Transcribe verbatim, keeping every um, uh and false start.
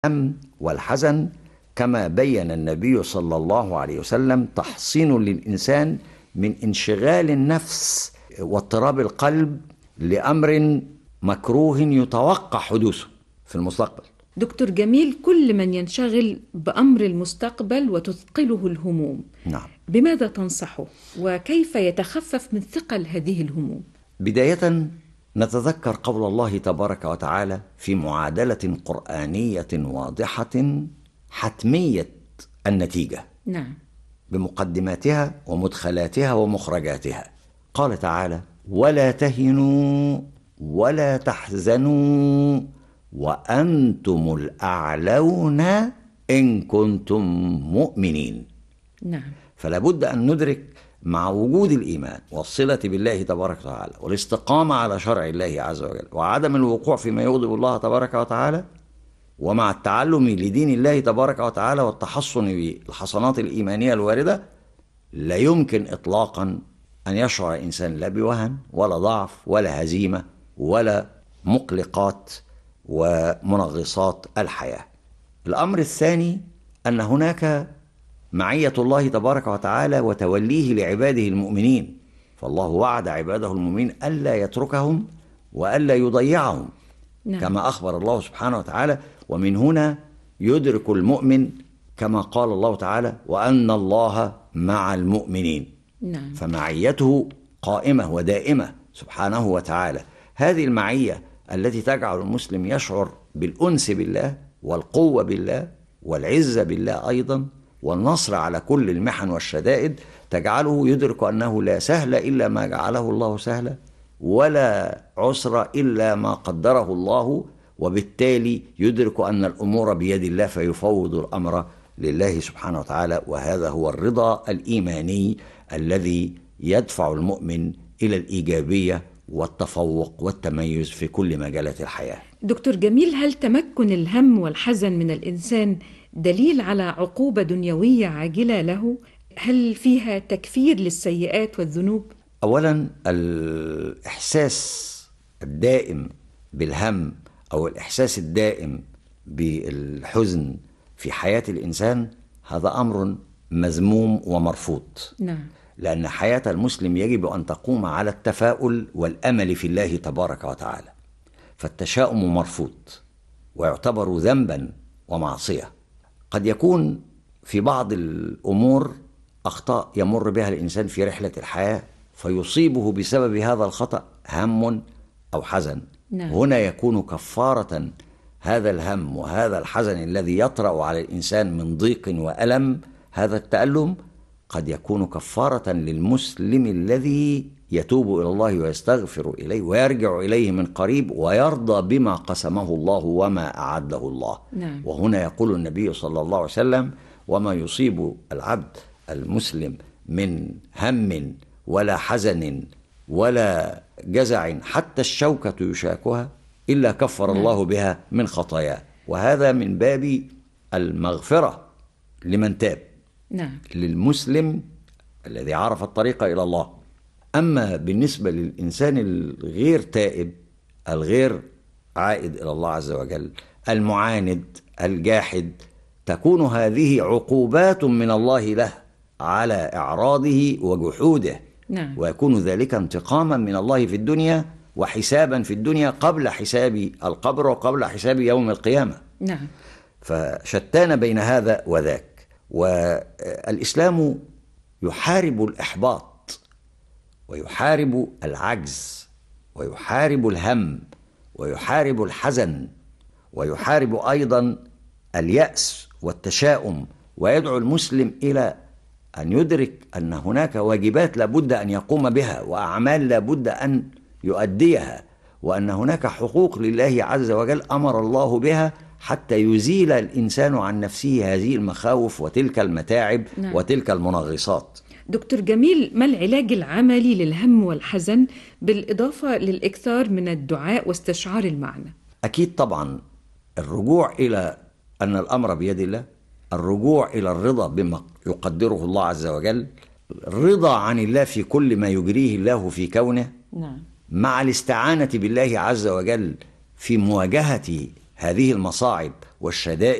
الهم والحزن كما بين النبي صلى الله عليه وسلم تحصين للإنسان من انشغال النفس واضطراب القلب لأمر مكروه يتوقع حدوثه في المستقبل. دكتور جميل، كل من ينشغل بأمر المستقبل وتثقله الهموم، نعم، بماذا تنصحه وكيف يتخفف من ثقل هذه الهموم؟ بداية نتذكر قول الله تبارك وتعالى في معادلة قرآنية واضحة حتمية النتيجة، نعم، بمقدماتها ومدخلاتها ومخرجاتها. قال تعالى: ولا تهنوا ولا تحزنوا وأنتم الأعلون إن كنتم مؤمنين. نعم، فلا بد أن ندرك مع وجود الإيمان والصلة بالله تبارك وتعالى والاستقامة على شرع الله عز وجل وعدم الوقوع فيما يغضب الله تبارك وتعالى، ومع التعلم لدين الله تبارك وتعالى والتحصن بالحصنات الإيمانية الواردة، لا يمكن إطلاقا أن يشعر إنسان لا بوهن ولا ضعف ولا هزيمة ولا مقلقات ومنغصات الحياة. الأمر الثاني أن هناك معية الله تبارك وتعالى وتوليه لعباده المؤمنين، فالله وعد عباده المؤمنين ألا يتركهم وألا يضيعهم، نعم. كما أخبر الله سبحانه وتعالى. ومن هنا يدرك المؤمن كما قال الله تعالى: وأن الله مع المؤمنين. نعم. فمعيته قائمة ودائمة سبحانه وتعالى. هذه المعية التي تجعل المسلم يشعر بالأنس بالله والقوة بالله والعزة بالله أيضا والنصر على كل المحن والشدائد، تجعله يدرك أنه لا سهل إلا ما جعله الله سهلا ولا عسر إلا ما قدره الله، وبالتالي يدرك أن الأمور بيد الله فيفوض الأمر لله سبحانه وتعالى. وهذا هو الرضا الإيماني الذي يدفع المؤمن إلى الإيجابية والتفوق والتميز في كل مجالات الحياة. دكتور جميل، هل تمكن الهم والحزن من الإنسان دليل على عقوبة دنيوية عاجلة له؟ هل فيها تكفير للسيئات والذنوب؟ أولا، الإحساس الدائم بالهم أو الإحساس الدائم بالحزن في حياة الإنسان هذا أمر مذموم ومرفوض. نعم. لأن حياة المسلم يجب أن تقوم على التفاؤل والأمل في الله تبارك وتعالى، فالتشاؤم مرفوض ويعتبر ذنبا ومعصية. قد يكون في بعض الأمور أخطاء يمر بها الإنسان في رحلة الحياة فيصيبه بسبب هذا الخطأ هم أو حزن. نعم. هنا يكون كفارة هذا الهم وهذا الحزن الذي يطرأ على الإنسان من ضيق وألم. هذا التألم قد يكون كفارة للمسلم الذي يتوب إلى الله ويستغفر إليه ويرجع إليه من قريب ويرضى بما قسمه الله وما أعده الله. نعم. وهنا يقول النبي صلى الله عليه وسلم: وما يصيب العبد المسلم من هم ولا حزن ولا جزع حتى الشوكة يشاكها إلا كفر الله بها من خطاياه. وهذا من باب المغفرة لمن تاب، نعم، للمسلم الذي عرف الطريق إلى الله. أما بالنسبة للإنسان الغير تائب الغير عائد إلى الله عز وجل المعاند الجاحد، تكون هذه عقوبات من الله له على إعراضه وجحوده. نعم. ويكون ذلك انتقاما من الله في الدنيا وحسابا في الدنيا قبل حساب القبر وقبل حساب يوم القيامة. نعم. فشتان بين هذا وذاك. والإسلام يحارب الإحباط ويحارب العجز ويحارب الهم ويحارب الحزن ويحارب أيضا اليأس والتشاؤم، ويدعو المسلم إلى أن يدرك أن هناك واجبات لابد أن يقوم بها وأعمال لابد أن يؤديها، وأن هناك حقوق لله عز وجل أمر الله بها حتى يزيل الإنسان عن نفسه هذه المخاوف وتلك المتاعب. نعم. وتلك المنغصات. دكتور جميل، ما العلاج العملي للهم والحزن بالإضافة للإكثار من الدعاء واستشعار المعنى؟ أكيد طبعا الرجوع إلى أن الأمر بيد الله، الرجوع إلى الرضا بما يقدره الله عز وجل، الرضا عن الله في كل ما يجريه الله في كونه. نعم. مع الاستعانة بالله عز وجل في مواجهة هذه المصاعب والشدائد